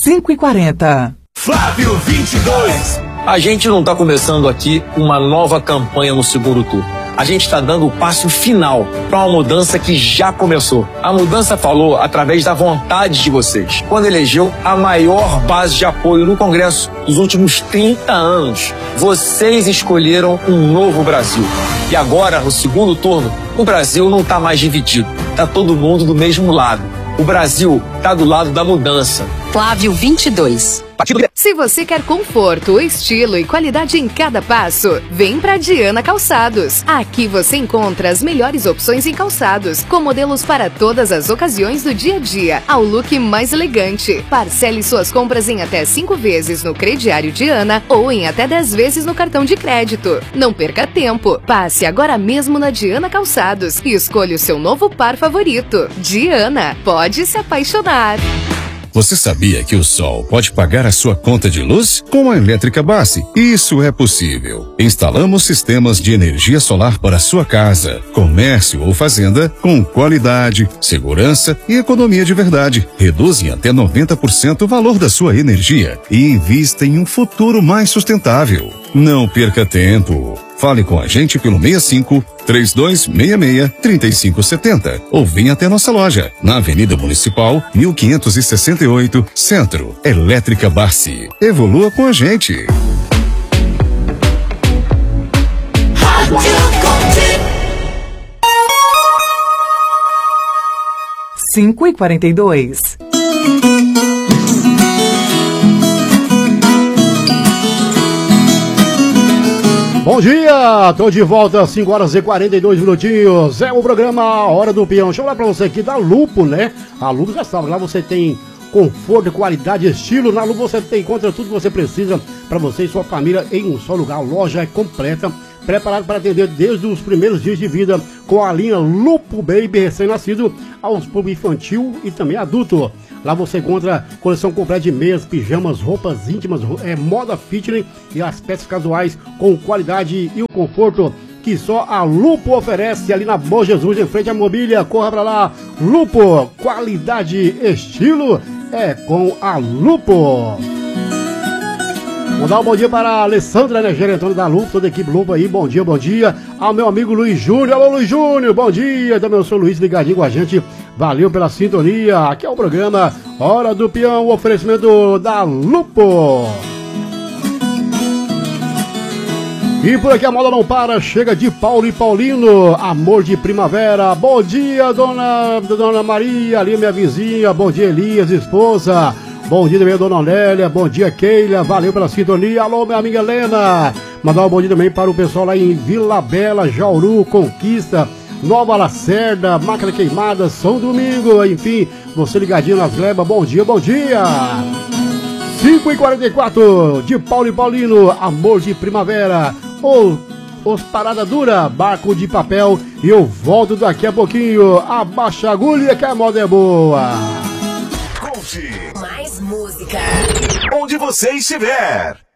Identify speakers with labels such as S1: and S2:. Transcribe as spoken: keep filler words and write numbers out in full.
S1: cinco e quarenta.
S2: Flávio vinte e dois.
S3: A gente não está começando aqui uma nova campanha no segundo turno. A gente está dando o passo final para uma mudança que já começou. A mudança falou através da vontade de vocês, quando elegeu a maior base de apoio no Congresso dos últimos trinta anos. Vocês escolheram um novo Brasil. E agora, no segundo turno, o Brasil não está mais dividido. Está todo mundo do mesmo lado. O Brasil está do lado da mudança.
S4: Flávio vinte e dois.
S5: Se você quer conforto, estilo e qualidade em cada passo, vem pra Diana Calçados. Aqui você encontra as melhores opções em calçados, com modelos para todas as ocasiões do dia a dia, ao look mais elegante. Parcele suas compras em até cinco vezes no crediário Diana ou em até dez vezes no cartão de crédito. Não perca tempo. Passe agora mesmo na Diana Calçados e escolha o seu novo par favorito. Diana, pode se apaixonar.
S6: Você sabia que o sol pode pagar a sua conta de luz? Com a Elétrica Bassi, isso é possível. Instalamos sistemas de energia solar para a sua casa, comércio ou fazenda com qualidade, segurança e economia de verdade. Reduzem até noventa por cento o valor da sua energia e invista em um futuro mais sustentável. Não perca tempo. Fale com a gente pelo seis cinco, três dois seis seis, três cinco sete zero ou venha até nossa loja, na Avenida Municipal, mil quinhentos e sessenta e oito, Centro. Elétrica Bassi. Evolua com a gente.
S1: cinco e quarenta e dois.
S7: Bom dia, tô de volta, cinco horas e quarenta e dois minutinhos, é o programa Hora do Peão. Deixa eu falar pra você aqui da Lupo, né? A Lupo já sabe, lá você tem conforto, qualidade, estilo. Na Lupo você tem, encontra tudo que você precisa pra você e sua família em um só lugar. A loja é completa, preparada para atender desde os primeiros dias de vida com a linha Lupo Baby recém-nascido aos público infantil e também adulto. Lá você encontra coleção completa de meias, pijamas, roupas íntimas, é, moda fitness e as peças casuais com qualidade e o conforto que só a Lupo oferece ali na Bom Jesus, em frente à mobília. Corra pra lá, Lupo, qualidade, estilo é com a Lupo. Vou dar um bom dia para a Alessandra, né, gerentona da Lupo, toda a equipe Lupo aí, bom dia, bom dia. Ao meu amigo Luiz Júnior, alô Luiz Júnior, bom dia. Também eu sou o Luiz, ligadinho com a gente, valeu pela sintonia. Aqui é o programa Hora do Peão, o oferecimento da Lupo. E por aqui a moda não para, chega de Paulo e Paulino, amor de primavera. Bom dia, dona, dona Maria, ali minha vizinha, bom dia Elias, esposa. Bom dia também, dona Nélia. Bom dia, Keila. Valeu pela sintonia. Alô, minha amiga Helena. Mandar um bom dia também para o pessoal lá em Vila Bela, Jauru, Conquista, Nova Lacerda, Máquina Queimada, São Domingo. Enfim, você ligadinho nas glebas. Bom dia, bom dia. cinco e quarenta e quatro de Paulo e Paulino, amor de primavera. Ou os Parada Dura, barco de papel. E eu volto daqui a pouquinho. Abaixa a agulha que a moda é boa.
S2: Conte.
S4: Mais música.
S2: Onde você estiver.